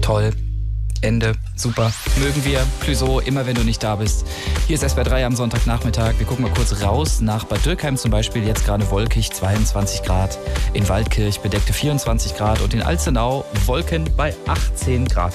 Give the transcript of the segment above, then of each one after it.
Toll. Ende. Super. Mögen wir. Clouseau, immer wenn du nicht da bist. Hier ist SWR 3 am Sonntagnachmittag. Wir gucken mal kurz raus. Nach Bad Dürkheim zum Beispiel jetzt gerade wolkig 22 Grad. In Waldkirch bedeckte 24 Grad und in Alzenau Wolken bei 18 Grad.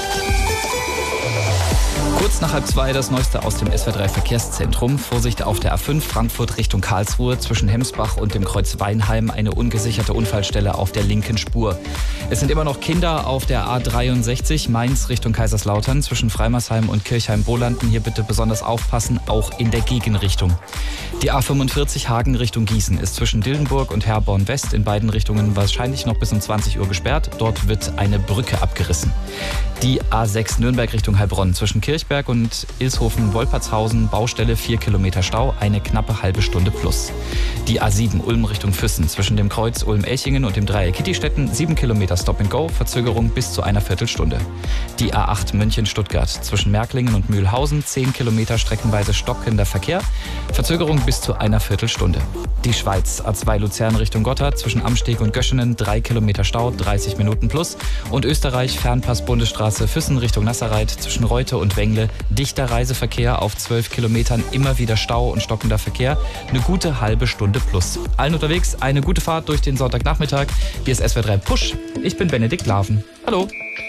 Kurz nach 1:30 das Neueste aus dem SWR 3 Verkehrszentrum. Vorsicht auf der A5 Frankfurt Richtung Karlsruhe zwischen Hemsbach und dem Kreuz Weinheim. Eine ungesicherte Unfallstelle auf der linken Spur. Es sind immer noch Kinder auf der A63 Mainz Richtung Kaiserslautern zwischen Freimersheim und Kirchheim-Bolanden. Hier bitte besonders aufpassen, auch in der Gegenrichtung. Die A45 Hagen Richtung Gießen ist zwischen Dillenburg und Herborn West in beiden Richtungen wahrscheinlich noch bis um 20 Uhr gesperrt. Dort wird eine Brücke abgerissen. Die A6 Nürnberg Richtung Heilbronn zwischen Kirchberg und Ilshofen-Wolpertshausen, Baustelle 4 Kilometer Stau, eine knappe halbe Stunde plus. Die A7 Ulm Richtung Füssen zwischen dem Kreuz Ulm-Elchingen und dem Dreieck Kittistetten 7 Kilometer Stop and Go, Verzögerung bis zu einer Viertelstunde. Die A8 München-Stuttgart zwischen Märklingen und Mühlhausen 10 Kilometer streckenweise stockender Verkehr, Verzögerung bis zu einer Viertelstunde. Die Schweiz A2 Luzern Richtung Gotthard zwischen Amsteg und Göschenen 3 Kilometer Stau, 30 Minuten plus. Und Österreich Fernpass Bundesstraße Füssen Richtung Nasserreit zwischen Reute und Wengle dichter Reiseverkehr auf 12 Kilometern, immer wieder Stau und stockender Verkehr, eine gute halbe Stunde plus. Allen unterwegs eine gute Fahrt durch den Sonntagnachmittag. Hier ist SWR 3 Push. Ich bin Benedikt Laven. Hallo.